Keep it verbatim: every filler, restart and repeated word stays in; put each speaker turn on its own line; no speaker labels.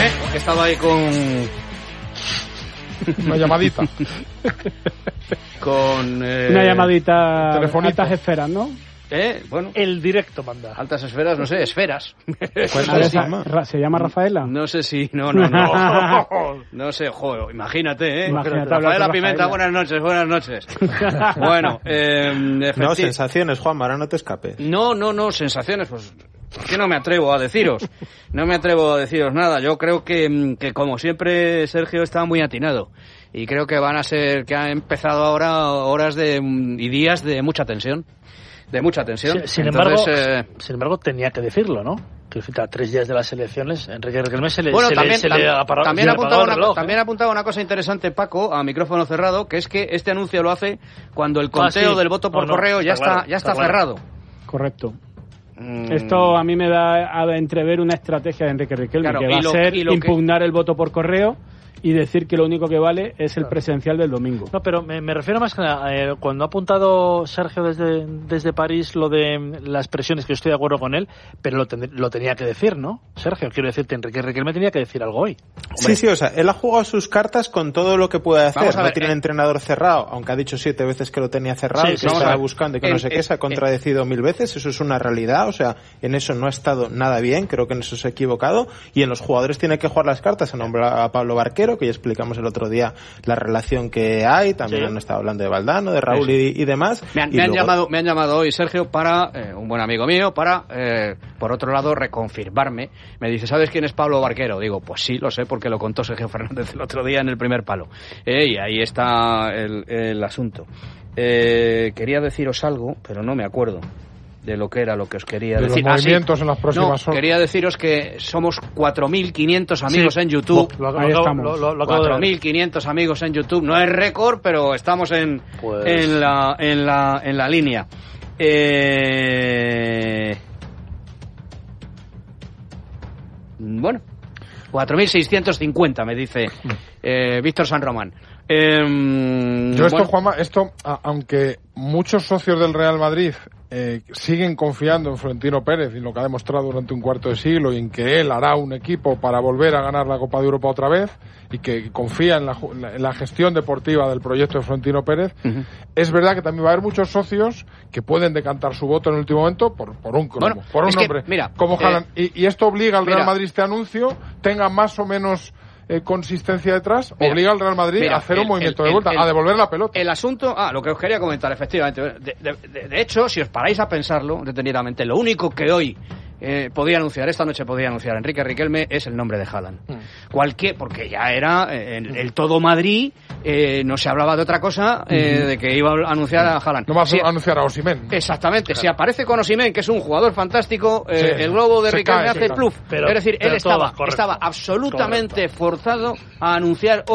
¿Eh? Que estaba ahí con...
Una llamadita.
Con... Eh...
Una llamadita...
Telefonito.
Altas esferas, ¿no?
¿Eh? Bueno.
El directo manda.
Altas esferas, no sé, esferas.
Pues a ver, se, llama? ¿Se llama Rafaela?
No sé si... No, no, no. No sé, joder, imagínate, ¿eh?
Imagínate,
Rafaela Pimenta, buenas noches, buenas noches. Bueno, eh... Efecti...
No, sensaciones, Juan, ahora no te escapes.
No, no, no, sensaciones, pues... que no me atrevo a deciros. No me atrevo a deciros nada. Yo creo que, que como siempre, Sergio está muy atinado. Y creo que van a ser... que han empezado ahora horas de y días de mucha tensión. De mucha tensión.
Sin, sin
Entonces,
embargo,
eh...
sin embargo, tenía que decirlo, ¿no? Que a tres días de las elecciones, Enrique Riquelme se le,
bueno,
se
también,
le, se le apagó,
también,
se
apuntaba
el
una,
reloj,
también
¿eh?
apuntaba una cosa interesante, Paco, a micrófono cerrado, que es que este anuncio lo hace cuando el conteo ah, sí. del voto por no, no, correo está ya está, claro, ya está, está cerrado.
Correcto. Mm. Esto a mí me da a entrever una estrategia de Enrique Riquelme, claro, que va lo, a ser impugnar que... el voto por correo y decir que lo único que vale es el claro. presencial del domingo.
No, pero me, me refiero más que nada, eh, cuando ha apuntado Sergio desde, desde París lo de las presiones, que yo estoy de acuerdo con él, pero lo, ten, lo tenía que decir, ¿no? Sergio, quiero decirte, Enrique Riquelme tenía que decir algo hoy.
Hombre. Sí, sí, o sea, él ha jugado sus cartas con todo lo que puede hacer.
Vamos a ver,
no tiene
eh.
un entrenador cerrado, aunque ha dicho siete veces que lo tenía cerrado, sí, y que sí, estaba buscando y que eh, no sé eh, qué, se ha contradecido eh. mil veces, eso es una realidad, o sea, en eso no ha estado nada bien, creo que en eso se ha equivocado, y en los jugadores tiene que jugar las cartas, a nombrar a Pablo Barquero, que ya explicamos el otro día la relación que hay, también sí. han estado hablando de Valdano, de Raúl sí. y, y demás.
Me han,
y
me, han
luego...
llamado, me han llamado hoy, Sergio, para, eh, un buen amigo mío, para, eh, por otro lado, reconfirmarme. Me dice, ¿sabes quién es Pablo Barquero? Digo, pues sí, lo sé, porque lo contó Sergio Fernández el otro día en el primer palo. Eh, y ahí está el, el asunto. Eh, quería deciros algo, pero no me acuerdo de lo que era lo que os quería
de
decir.
Los movimientos
ah, sí.
en las próximas
no,
horas.
Quería deciros que somos cuatro mil quinientos amigos sí. en YouTube.
Lo, lo, Ahí lo, estamos. Lo, lo, lo
cuatro mil quinientos amigos en YouTube. No es récord, pero estamos en, pues... en, la, en, la, en la línea. Eh... Bueno, cuatro mil seiscientos cincuenta, me dice eh, Víctor San Román. Eh,
Yo esto,
bueno.
Juanma, esto, a, aunque muchos socios del Real Madrid eh, siguen confiando en Florentino Pérez y en lo que ha demostrado durante un cuarto de siglo y en que él hará un equipo para volver a ganar la Copa de Europa otra vez y que confía en la, en la gestión deportiva del proyecto de Florentino Pérez, uh-huh. es verdad que también va a haber muchos socios que pueden decantar su voto en el último momento por, por un cromo,
bueno,
por un nombre,
que, mira,
como
eh,
Haaland. Y, y esto obliga al Real
mira,
Madrid, este anuncio, tenga más o menos... Eh, consistencia detrás, mira, obliga al Real Madrid
mira,
a hacer
el,
un movimiento
el,
de vuelta,
el,
a devolver la pelota.
El asunto, ah, lo que os quería comentar, efectivamente. De, de, de, de hecho, si os paráis a pensarlo detenidamente, lo único que hoy eh, podía anunciar, esta noche podía anunciar Enrique Riquelme es el nombre de Haaland. Mm. Cualquier, porque ya era eh, el, el todo Madrid, eh, no se hablaba de otra cosa, eh, mm. de que iba a anunciar a Haaland.
No va a
si,
anunciar a Osimhen.
Exactamente, claro. Si aparece con Osimhen, que es un jugador fantástico, eh, sí, el globo de Riquelme hace pluf. Pero, es decir, él estaba, estaba absolutamente correcto. forzado a anunciar